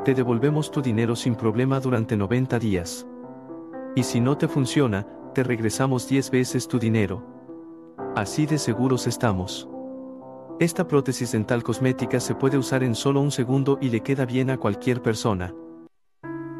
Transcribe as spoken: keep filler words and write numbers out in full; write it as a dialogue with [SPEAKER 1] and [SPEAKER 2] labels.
[SPEAKER 1] Te devolvemos tu dinero sin problema durante noventa días. Y si no te funciona, te regresamos diez veces tu dinero. Así de seguros estamos. Esta prótesis dental cosmética se puede usar en solo un segundo y le queda bien a cualquier persona.